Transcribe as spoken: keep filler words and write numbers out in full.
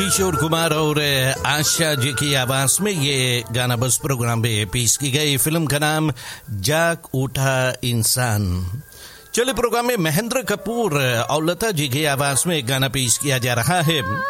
किशोर कुमार और आशा जी की आवाज में ये गाना बस प्रोग्राम में पेश की गई। फिल्म का नाम जाग उठा इंसान। चले प्रोग्राम में महेंद्र कपूर और लता जी की आवाज में एक गाना पेश किया जा रहा है।